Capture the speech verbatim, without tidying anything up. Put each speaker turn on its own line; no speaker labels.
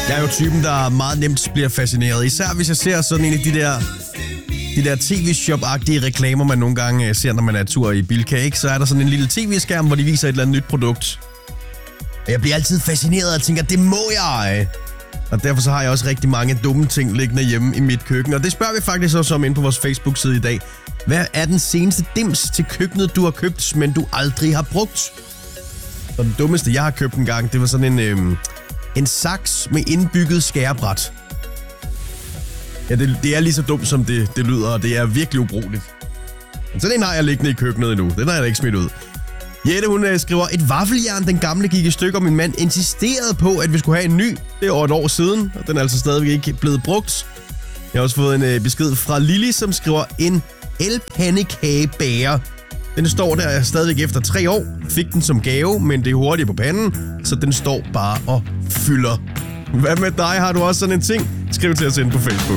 Jeg er jo typen, der meget nemt bliver fascineret. Især hvis jeg ser sådan en af de der, de der tv-shop-agtige reklamer, man nogle gange ser, når man er tur i Bilka, ikke? Så er der sådan en lille tv-skærm, hvor de viser et eller andet nyt produkt. Og jeg bliver altid fascineret og tænker, det må jeg! Og derfor så har jeg også rigtig mange dumme ting liggende hjemme i mit køkken. Og det spørger vi faktisk også om inde på vores Facebook-side i dag. Hvad er den seneste dims til køkkenet, du har købt, men du aldrig har brugt? Så den dummeste, jeg har købt en gang, det var sådan en, øhm, en saks med indbygget skærebræt. Ja, det, det er lige så dumt, som det, det lyder, og det er virkelig ubrugeligt. Men så den har jeg liggende i køkkenet endnu. Den har jeg da ikke smidt ud. Jette, hun øh, skriver, et vaffeljern, den gamle gik i stykker, og min mand insisterede på, at vi skulle have en ny. Det er over et år siden, og den er altså stadigvæk ikke blevet brugt. Jeg har også fået en øh, besked fra Lili, som skriver, en elpandekagebærer. Den står der stadigvæk efter tre år. Fik den som gave, men det er hurtigt på panden, så den står bare og fylder. Hvad med dig? Har du også sådan en ting? Skriv til os ind på Facebook.